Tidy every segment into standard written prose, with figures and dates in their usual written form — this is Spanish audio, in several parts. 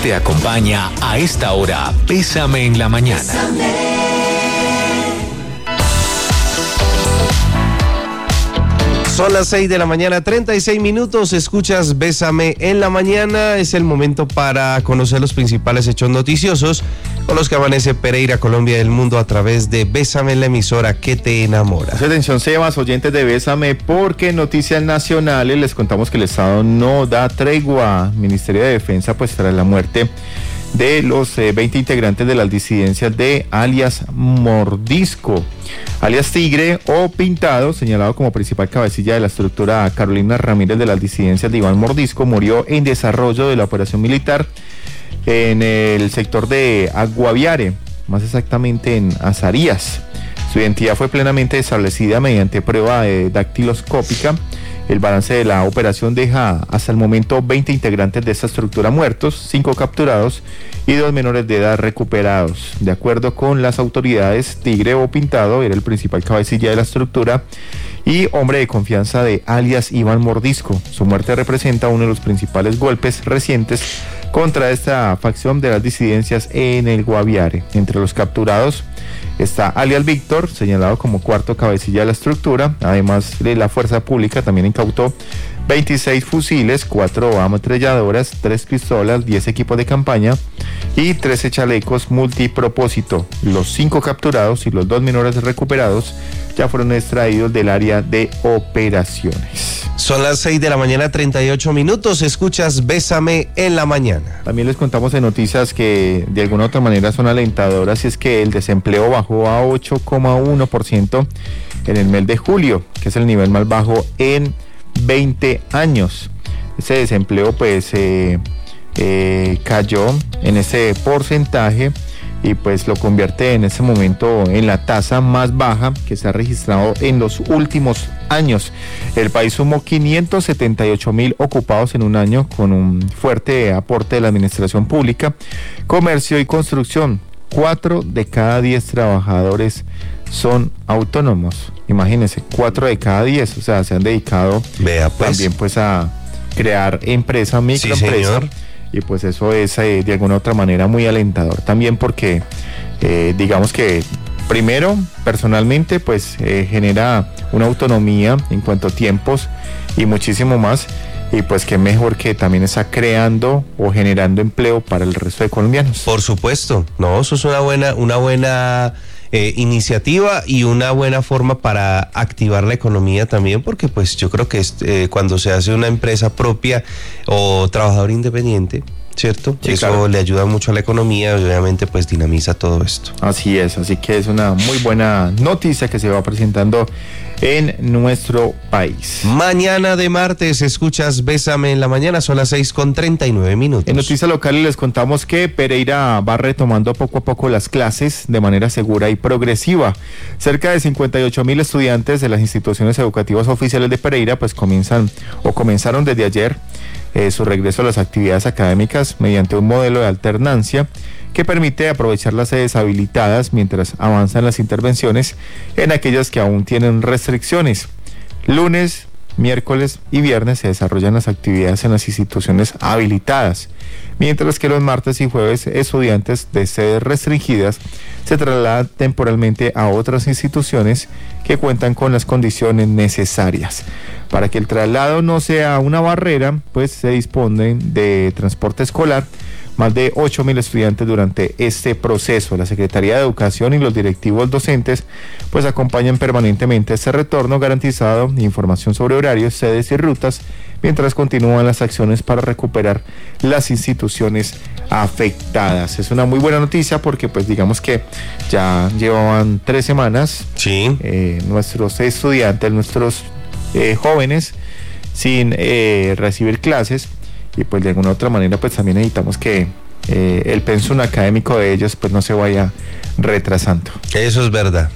Te acompaña a esta hora Bésame en la mañana. Son las 6 de la mañana, 36 minutos, escuchas Bésame en la mañana. Es el momento para conocer los principales hechos noticiosos con los que amanece Pereira, Colombia y el mundo a través de Bésame, la emisora que te enamora. Atención, Sebas, oyentes de Bésame, porque en noticias nacionales les contamos que el Estado no da tregua. Ministerio de Defensa, pues tras la muerte de los 20 integrantes de las disidencias de alias Mordisco, alias Tigre o Pintado, señalado como principal cabecilla de la estructura Carolina Ramírez de las disidencias de Iván Mordisco, murió en desarrollo de la operación militar en el sector de Aguaviare, más exactamente en Azarías. Su identidad fue plenamente establecida mediante prueba dactiloscópica. El balance de la operación deja hasta el momento 20 integrantes de esta estructura muertos, 5 capturados y 2 menores de edad recuperados. De acuerdo con las autoridades, Tigre o Pintado era el principal cabecilla de la estructura y hombre de confianza de alias Iván Mordisco. Su muerte representa uno de los principales golpes recientes contra esta facción de las disidencias en el Guaviare. Entre los capturados está alias Víctor, señalado como cuarto cabecilla de la estructura. Además de la fuerza pública también incautó 26 fusiles, 4 ametralladoras, 3 pistolas, 10 equipos de campaña y 13 chalecos multipropósito. Los 5 capturados y los 2 menores recuperados ya fueron extraídos del área de operaciones. Son las 6 de la mañana, 38 minutos, escuchas Bésame en la mañana. También les contamos en noticias que de alguna u otra manera son alentadoras, y es que el desempleo bajó a 8,1% en el mes de julio, que es el nivel más bajo en 20 años. Ese desempleo pues cayó en ese porcentaje y pues lo convierte en ese momento en la tasa más baja que se ha registrado en los últimos años. El país sumó 578,000 ocupados en un año, con un fuerte aporte de la administración pública, comercio y construcción. 4 de cada 10 trabajadores son autónomos. Imagínense, 4 de cada 10, o sea, se han dedicado también pues a crear empresa, microempresa. Sí, y pues eso es de alguna otra manera muy alentador también, porque digamos que primero personalmente pues genera una autonomía en cuanto a tiempos y muchísimo más, y pues qué mejor que también está creando o generando empleo para el resto de colombianos. Por supuesto, no, eso es una buena iniciativa y una buena forma para activar la economía también, porque pues yo creo que cuando se hace una empresa propia o trabajador independiente, ¿cierto? Sí, eso claro, le ayuda mucho a la economía y obviamente pues dinamiza todo esto. Así es, así que es una muy buena noticia que se va presentando en nuestro país. Mañana de martes escuchas Bésame en la mañana, son las 6:39 minutos. En noticias locales les contamos que Pereira va retomando poco a poco las clases de manera segura y progresiva. Cerca de 58,000 estudiantes de las instituciones educativas oficiales de Pereira pues comenzaron desde ayer su regreso a las actividades académicas mediante un modelo de alternancia que permite aprovechar las sedes habilitadas mientras avanzan las intervenciones en aquellas que aún tienen restricciones. Lunes, miércoles y viernes se desarrollan las actividades en las instituciones habilitadas, mientras que los martes y jueves estudiantes de sedes restringidas se trasladan temporalmente a otras instituciones que cuentan con las condiciones necesarias. Para que el traslado no sea una barrera, pues se disponen de transporte escolar más de 8,000 estudiantes durante este proceso. La Secretaría de Educación y los directivos docentes pues acompañan permanentemente este retorno, garantizado información sobre horarios, sedes y rutas, mientras continúan las acciones para recuperar las instituciones afectadas. Es una muy buena noticia porque pues digamos que ya llevaban 3 semanas nuestros estudiantes, nuestros jóvenes sin recibir clases, y pues de alguna otra manera pues también necesitamos que el pensum académico de ellos pues no se vaya retrasando. Eso es verdad. Bueno,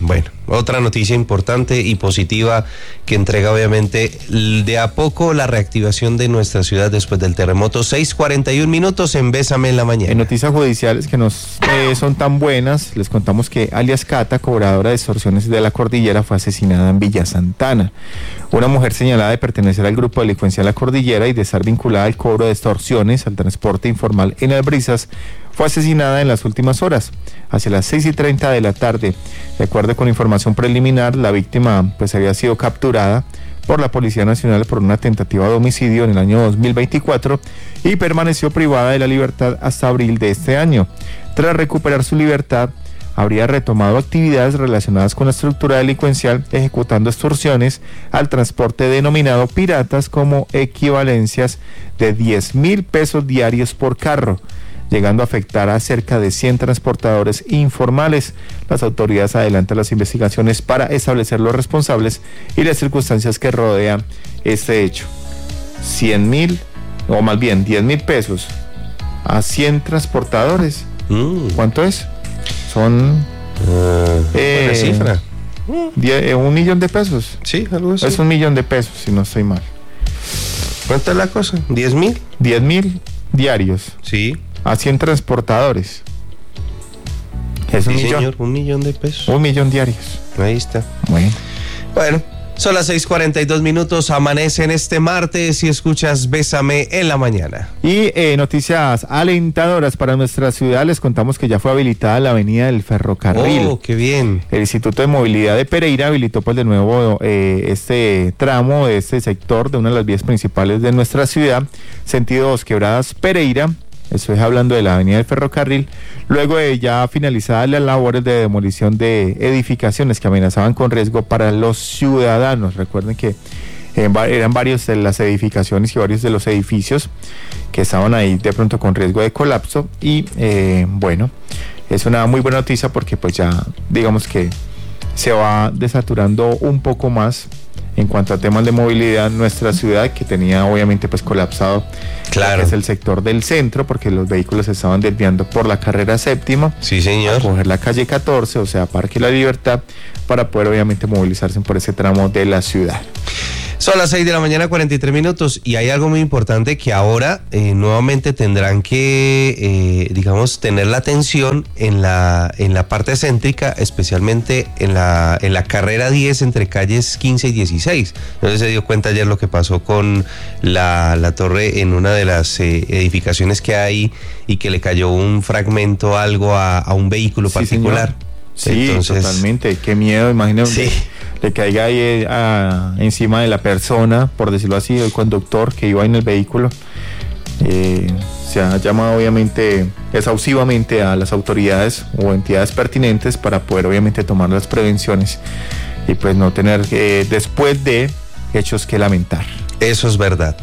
otra noticia importante y positiva que entrega obviamente de a poco la reactivación de nuestra ciudad después del terremoto. 6:41 minutos en Bésame en la Mañana. En noticias judiciales que nos son tan buenas, les contamos que alias Cata, cobradora de extorsiones de la Cordillera, fue asesinada en Villa Santana. Una mujer señalada de pertenecer al grupo delincuencial La Cordillera y de estar vinculada al cobro de extorsiones al transporte informal en Albrizas, fue asesinada en las últimas horas, hacia las 6:30 de la tarde. De acuerdo con información preliminar, la víctima pues había sido capturada por la Policía Nacional por una tentativa de homicidio en el año 2024 y permaneció privada de la libertad hasta abril de este año. Tras recuperar su libertad, habría retomado actividades relacionadas con la estructura delincuencial, ejecutando extorsiones al transporte denominado piratas como equivalencias de 10.000 pesos diarios por carro, llegando a afectar a cerca de 100 transportadores informales. Las autoridades adelantan las investigaciones para establecer los responsables y las circunstancias que rodean este hecho. 100.000, o más bien 10.000 pesos a 100 transportadores. ¿Cuánto es? Son... buena cifra. 1 millón de pesos. Sí, algo así. Es 1 millón de pesos, si no estoy mal. ¿Cuánto es la cosa? ¿10.000? 10.000 diarios. Sí. A 100 transportadores. Es Sí, 1 millón. señor, 1 millón de pesos. 1 millón diarios. Ahí está. Bueno. Son las 6:42 minutos, amanece en este martes y escuchas Bésame en la Mañana. Y noticias alentadoras para nuestra ciudad. Les contamos que ya fue habilitada la avenida del Ferrocarril. Oh, qué bien. El Instituto de Movilidad de Pereira habilitó pues de nuevo este tramo de este sector de una de las vías principales de nuestra ciudad, sentido Dos Quebradas Pereira. Estoy hablando de la avenida del Ferrocarril, luego de ya finalizadas las labores de demolición de edificaciones que amenazaban con riesgo para los ciudadanos. Recuerden que eran varias de las edificaciones y varios de los edificios que estaban ahí de pronto con riesgo de colapso y bueno, es una muy buena noticia porque pues ya digamos que se va desaturando un poco más en cuanto a temas de movilidad en nuestra ciudad, que tenía obviamente pues colapsado. Claro. Es el sector del centro, porque los vehículos se estaban desviando por la carrera séptima. Sí, señor. A coger la calle 14, o sea, Parque La Libertad, para poder obviamente movilizarse por ese tramo de la ciudad. Son las 6:43 y hay algo muy importante que ahora nuevamente tendrán que, digamos, tener la atención en la parte céntrica, especialmente en la carrera 10 entre calles 15 y 16. Entonces se dio cuenta ayer lo que pasó con la torre en una de las edificaciones que hay y que le cayó un fragmento, algo a un vehículo particular. Señor. Sí, entonces, totalmente. Qué miedo, imagínate. Sí. Le caiga ahí encima de la persona, por decirlo así, el conductor que iba en el vehículo. Se ha llamado obviamente exhaustivamente a las autoridades o entidades pertinentes para poder obviamente tomar las prevenciones y pues no tener después de hechos que lamentar. Eso es verdad.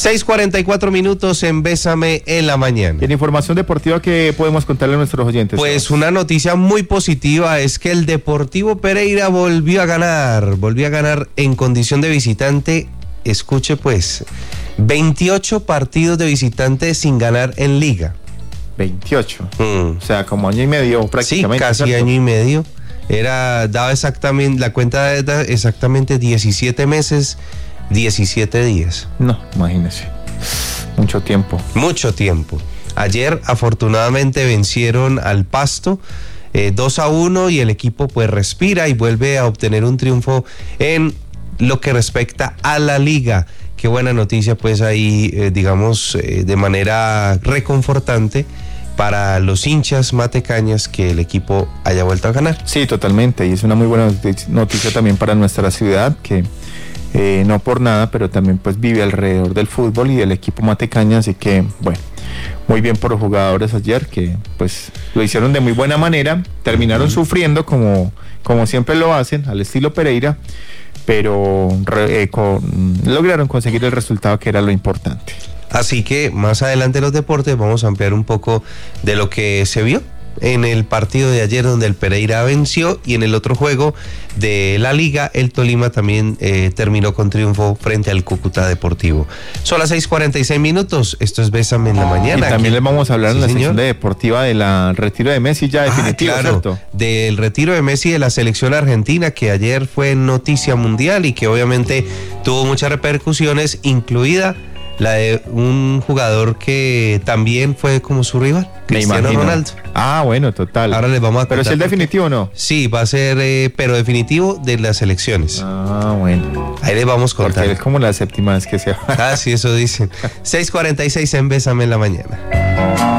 6:44 en Bésame en la Mañana. En información deportiva, ¿qué podemos contarle a nuestros oyentes? Pues una noticia muy positiva es que el Deportivo Pereira volvió a ganar en condición de visitante. Escuche pues, 28 partidos de visitante sin ganar en liga. 28. O sea, como año y medio prácticamente. Sí, casi ¿cierto? año y medio. Daba exactamente, la cuenta era exactamente 17 meses, 17 días. No, imagínese. Mucho tiempo. Mucho tiempo. Ayer afortunadamente vencieron al Pasto 2-1 y el equipo pues respira y vuelve a obtener un triunfo en lo que respecta a la liga. Qué buena noticia pues ahí, digamos, de manera reconfortante para los hinchas matecañas que el equipo haya vuelto a ganar. Sí, totalmente. Y es una muy buena noticia también para nuestra ciudad que... no por nada, pero también pues vive alrededor del fútbol y del equipo matecaña, así que bueno, muy bien por los jugadores ayer que pues lo hicieron de muy buena manera, terminaron sufriendo como siempre lo hacen, al estilo Pereira, pero lograron conseguir el resultado que era lo importante. Así que más adelante en los deportes vamos a ampliar un poco de lo que se vio en el partido de ayer donde el Pereira venció, y en el otro juego de la Liga, el Tolima también terminó con triunfo frente al Cúcuta Deportivo. Son las 6:46 minutos, esto es Bésame en la Mañana. Y también les vamos a hablar en la sección señor. deportiva del retiro de Messi ya definitivo, claro, ¿cierto? del retiro de Messi de la selección argentina, que ayer fue noticia mundial y que obviamente tuvo muchas repercusiones, incluida la de un jugador que también fue como su rival, Cristiano Ronaldo. Ah, bueno, total. Ahora les vamos a contar. ¿Pero es el definitivo o no? Sí, va a ser, pero definitivo de las elecciones. Ah, bueno. Ahí les vamos a contar. Porque es como la séptima vez que se va. Ah, sí, eso dicen. 6:46 en Bésame en la Mañana.